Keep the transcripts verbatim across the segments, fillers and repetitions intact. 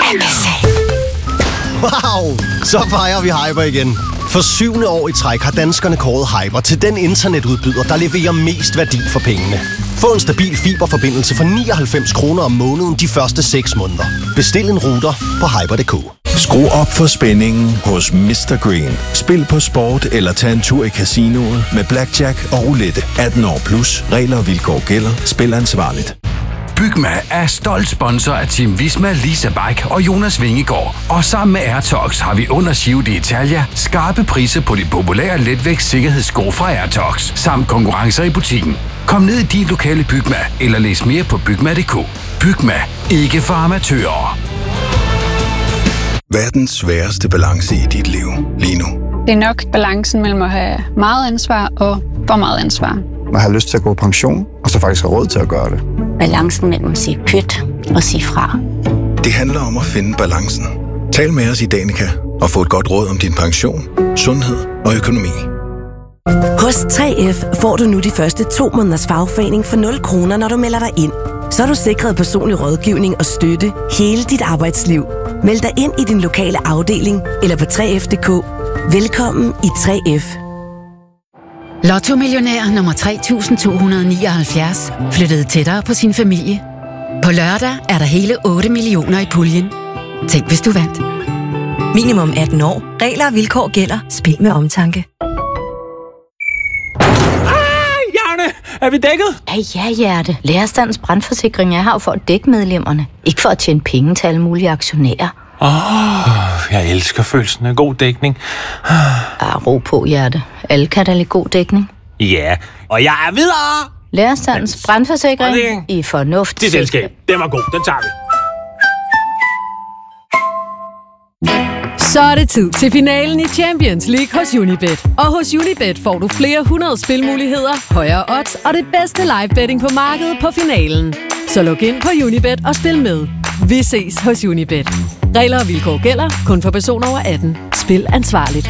Wow, så fejrer vi Hyper igen. For syvende år i træk har danskerne kåret Hyper til den internetudbyder, der leverer mest værdi for pengene. Få en stabil fiberforbindelse for nioghalvfems kroner om måneden de første seks måneder. Bestil en router på hyper punktum d k. Skru op for spændingen hos mister Green. Spil på sport eller tag en tur i casinoet med blackjack og roulette. atten år plus. Regler og vilkår gælder. Spil ansvarligt. Bygma er stolt sponsor af Team Visma, Lisa Bike og Jonas Vingegaard. Og sammen med AirTox har vi under Giro d'Italia skarpe priser på de populære letvægtssikkerhedssko fra AirTox, samt konkurrencer i butikken. Kom ned i din lokale Bygma eller læs mere på bygma punktum d k. Bygma, ikke for amatører. Hvad er den sværeste balance i dit liv lige nu? Det er nok balancen mellem at have meget ansvar og for meget ansvar. Man har lyst til at gå på pension, og så faktisk have råd til at gøre det. Balancen mellem at sige pyt og sige fra. Det handler om at finde balancen. Tal med os i Danica og få et godt råd om din pension, sundhed og økonomi. Hos tre F får du nu de første to måneders fagforening for nul kroner, når du melder dig ind. Så er du sikret personlig rådgivning og støtte hele dit arbejdsliv. Meld dig ind i din lokale afdeling eller på tre F punktum d k. Velkommen i tre F. Lotto-millionær nummer tre tusind to hundrede nioghalvfjerds flyttede tættere på sin familie. På lørdag er der hele otte millioner i puljen. Tænk, hvis du vandt. Minimum atten år. Regler og vilkår gælder. Spil med omtanke. Er vi dækket? Ja, ja, Hjerte. Lærerstandens brandforsikring er her for at dække medlemmerne. Ikke for at tjene penge til alle mulige aktionærer. Åh, oh, jeg elsker følelsen af god dækning. Ah, ro på, Hjerte. Alle kan da lide god dækning. Ja, og jeg er videre! Lærerstandens brandforsikring i fornuft. Det selskab, den var god, den tager vi. Så er det tid til finalen i Champions League hos Unibet. Og hos Unibet får du flere hundrede spilmuligheder, højere odds og det bedste live betting på markedet på finalen. Så log ind på Unibet og spil med. Vi ses hos Unibet. Regler og vilkår gælder. Kun for personer over atten. Spil ansvarligt.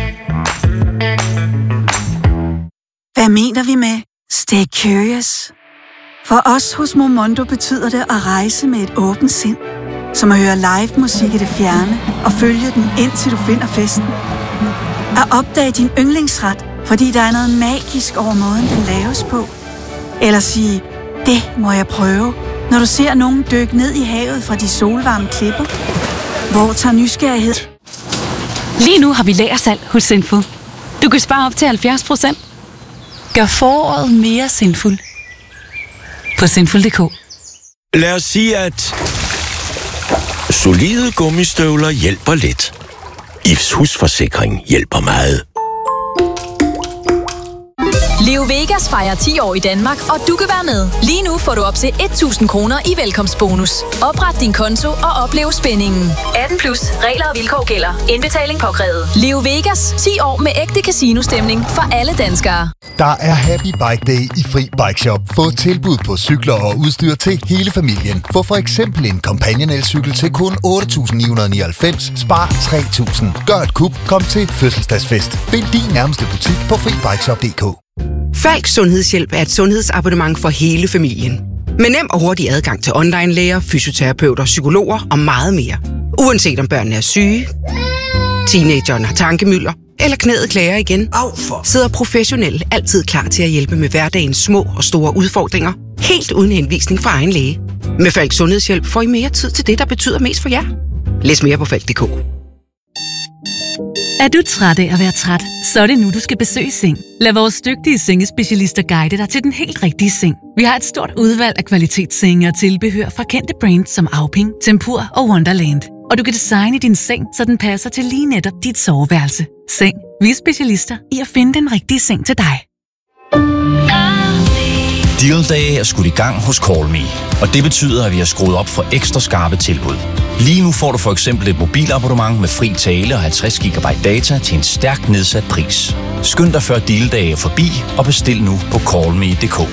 Hvad mener vi med stay curious? For os hos Momondo betyder det at rejse med et åbent sind. Som at høre live musik i det fjerne og følge den indtil du finder festen. At opdage din yndlingsret, fordi der er noget magisk over måden, den laves på. Eller sige, det må jeg prøve, når du ser nogen dykke ned i havet fra de solvarme klipper. Hvor tager nysgerrighed? Lige nu har vi lagersalg hos Sinful. Du kan spare op til halvfjerds procent. Gør foråret mere sinful. På sinful punktum d k. Lad os sige, at solide gummistøvler hjælper lidt. I F's husforsikring hjælper meget. Leo Vegas fejrer ti år i Danmark, og du kan være med. Lige nu får du op til tusind kroner i velkomstbonus. Opret din konto og oplev spændingen. atten plus. Regler og vilkår gælder. Indbetaling påkrævet. Leo Vegas. ti år med ægte casino-stemning for alle danskere. Der er Happy Bike Day i Fri Bike Shop. Få tilbud på cykler og udstyr til hele familien. Få for eksempel en Companion elcykel til kun otte tusind ni hundrede nioghalvfems. Spar tre tusind. Gør et kup. Kom til fødselsdagsfest. Find din nærmeste butik på fri bike shop punktum d k. Falk Sundhedshjælp er et sundhedsabonnement for hele familien. Med nem og hurtig adgang til online-læger, fysioterapeuter, psykologer og meget mere. Uanset om børnene er syge, teenageren har tankemylder eller knæet klager igen, sidder professionelle altid klar til at hjælpe med hverdagens små og store udfordringer. Helt uden henvisning fra egen læge. Med Falk Sundhedshjælp får I mere tid til det, der betyder mest for jer. Læs mere på falk punktum d k. Er du træt af at være træt, så er det nu, du skal besøge Seng. Lad vores dygtige sengespecialister guide dig til den helt rigtige seng. Vi har et stort udvalg af kvalitetssenge og tilbehør fra kendte brands som Auping, Tempur og Wonderland. Og du kan designe din seng, så den passer til lige netop dit soveværelse. Seng. Vi er specialister i at finde den rigtige seng til dig. Deal Day er skudt i gang hos Call Me, og det betyder, at vi har skruet op for ekstra skarpe tilbud. Lige nu får du for eksempel et mobilabonnement med fri tale og halvtreds gigabyte data til en stærkt nedsat pris. Skynd dig før Deal Day er forbi og bestil nu på call me punktum d k.